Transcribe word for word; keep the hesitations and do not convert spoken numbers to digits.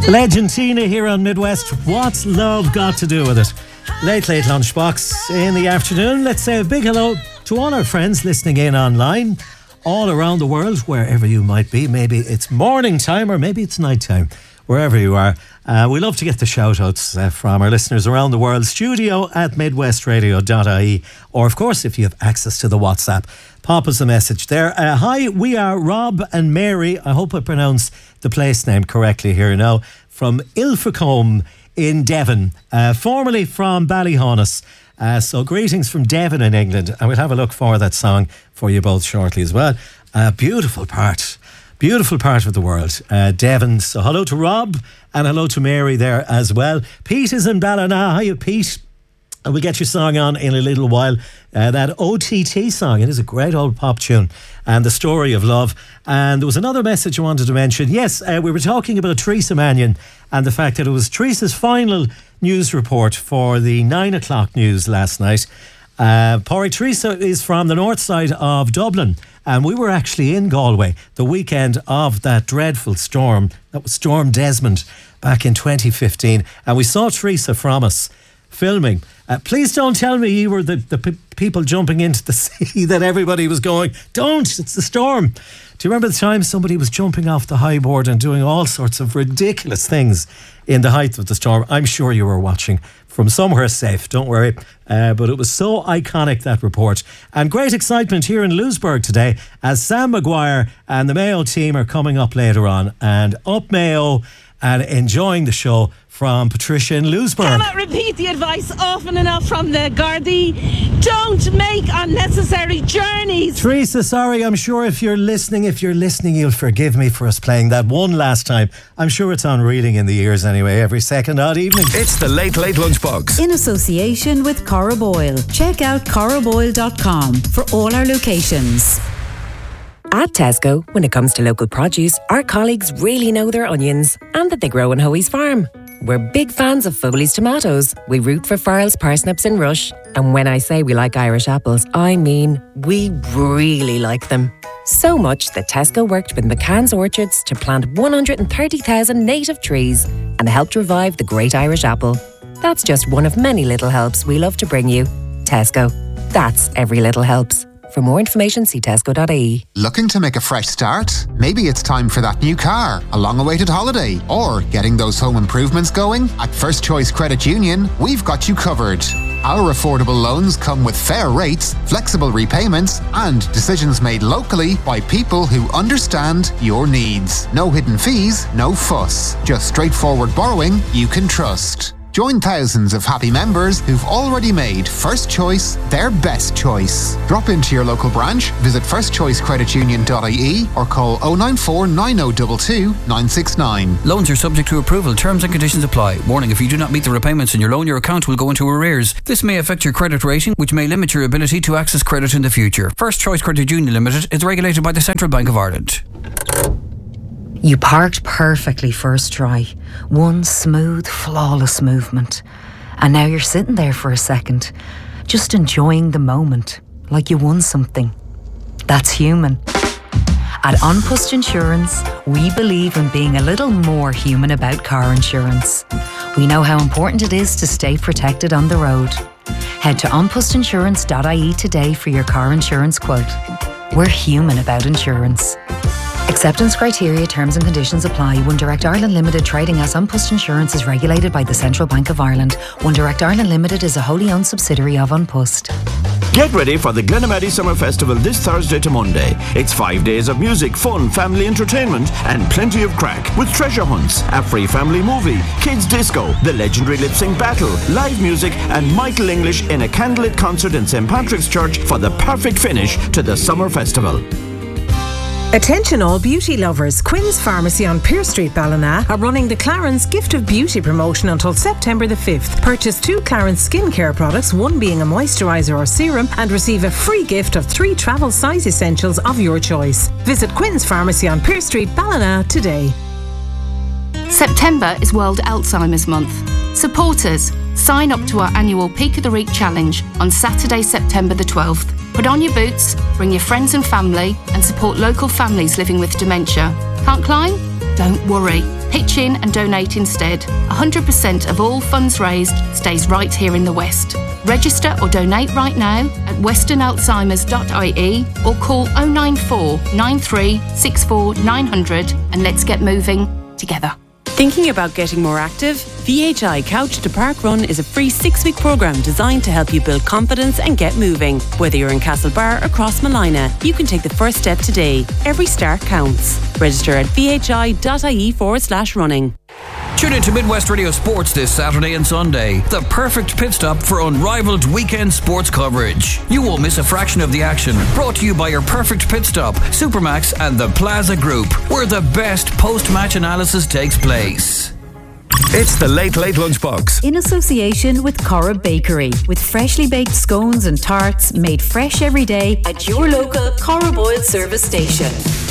Legend Tina here on Midwest. What's love got to do with it? Late, late lunchbox in the afternoon. Let's say a big hello to all our friends listening in online, all around the world, wherever you might be. Maybe it's morning time or maybe it's night time, wherever you are. Uh, we love to get the shout outs uh, from our listeners around the world. Studio at midwest radio dot I E, or of course if you have access to the WhatsApp, pop us a message there. Uh, hi, we are Rob and Mary. I hope I pronounced the place name correctly here now. From Ilfracombe in Devon, uh, formerly from Ballyhonus. Uh, so greetings from Devon in England, and we'll have a look for that song for you both shortly as well. Uh, beautiful part, beautiful part of the world, uh, Devon. So hello to Rob and hello to Mary there as well. Pete is in Ballina. Hiya, Pete. And we'll get your song on in a little while. Uh, that O T T song, it is a great old pop tune, and the story of love. And there was another message I wanted to mention. Yes, uh, we were talking about Teresa Mannion and the fact that it was Teresa's final news report for the nine o'clock news last night. Uh, Porrick, Teresa is from the north side of Dublin, and we were actually in Galway the weekend of that dreadful storm. That was Storm Desmond back in twenty fifteen, and we saw Teresa from us filming. Uh, please don't tell me you were the, the p- people jumping into the sea that everybody was going, don't, it's the storm. Do you remember the time somebody was jumping off the high board and doing all sorts of ridiculous things in the height of the storm? I'm sure you were watching from somewhere safe, don't worry. Uh, but it was so iconic, that report. And great excitement here in Lewisburg today as Sam Maguire and the Mayo team are coming up later on. And up Mayo and enjoying the show from Patricia in Lewisburg. Cannot repeat the advice often enough from the Gardaí. Don't make unnecessary journeys. Teresa, sorry, I'm sure if you're listening, if you're listening, you'll forgive me for us playing that one last time. I'm sure it's on reading in the ears anyway, every second odd evening. It's the Late Late Lunchbox. In association with Cora Boyle. Check out cora boyle dot com for all our locations. At Tesco, when it comes to local produce, our colleagues really know their onions and that they grow on Hoey's farm. We're big fans of Foley's tomatoes. We root for Farrell's parsnips and Rush. And when I say we like Irish apples, I mean we really like them. So much that Tesco worked with McCann's Orchards to plant one hundred thirty thousand native trees and helped revive the great Irish apple. That's just one of many little helps we love to bring you. Tesco. That's every little helps. For more information, see tesco dot I E. Looking to make a fresh start? Maybe it's time for that new car, a long-awaited holiday, or getting those home improvements going? At First Choice Credit Union, we've got you covered. Our affordable loans come with fair rates, flexible repayments, and decisions made locally by people who understand your needs. No hidden fees, no fuss. Just straightforward borrowing you can trust. Join thousands of happy members who've already made First Choice their best choice. Drop into your local branch, visit first choice credit union dot I E or call oh nine four nine oh two two nine six nine. Loans are subject to approval. Terms and conditions apply. Warning, if you do not meet the repayments in your loan, your account will go into arrears. This may affect your credit rating, which may limit your ability to access credit in the future. First Choice Credit Union Limited is regulated by the Central Bank of Ireland. You parked perfectly first try. One smooth, flawless movement. And now you're sitting there for a second, just enjoying the moment, like you won something. That's human. At An Post Insurance, we believe in being a little more human about car insurance. We know how important it is to stay protected on the road. Head to an post insurance dot I E today for your car insurance quote. We're human about insurance. Acceptance criteria, terms and conditions apply. One Direct Ireland Limited, trading as An Post Insurance, is regulated by the Central Bank of Ireland. One Direct Ireland Limited is a wholly owned subsidiary of An Post. Get ready for the Glenamaddy Summer Festival this Thursday to Monday. It's five days of music, fun, family entertainment and plenty of crack with treasure hunts, a free family movie, kids disco, the legendary lip sync battle, live music and Michael English in a candlelit concert in Saint Patrick's Church for the perfect finish to the Summer Festival. Attention all beauty lovers, Quinn's Pharmacy on Pearse Street, Ballina are running the Clarence Gift of Beauty promotion until September the fifth. Purchase two Clarence skincare products, one being a moisturiser or serum, and receive a free gift of three travel size essentials of your choice. Visit Quinn's Pharmacy on Pearse Street, Ballina today. September is World Alzheimer's Month. Support us. Sign up to our annual Peak of the Reek Challenge on Saturday, September the twelfth. Put on your boots, bring your friends and family, and support local families living with dementia. Can't climb? Don't worry. Pitch in and donate instead. one hundred percent of all funds raised stays right here in the West. Register or donate right now at western alzheimers dot I E or call oh nine four, nine three, six four, nine hundred and let's get moving together. Thinking about getting more active? V H I Couch to Park Run is a free six-week programme designed to help you build confidence and get moving. Whether you're in Castlebar or Crossmalina, you can take the first step today. Every start counts. Register at vhi.ie forward slash running. Tune in to Midwest Radio Sports this Saturday and Sunday. The perfect pit stop for unrivaled weekend sports coverage. You won't miss a fraction of the action. Brought to you by your perfect pit stop, Supermax and the Plaza Group, where the best post-match analysis takes place. It's the Late Late Lunchbox. In association with Corra Bakery, with freshly baked scones and tarts made fresh every day at your local Corra Boyle service station.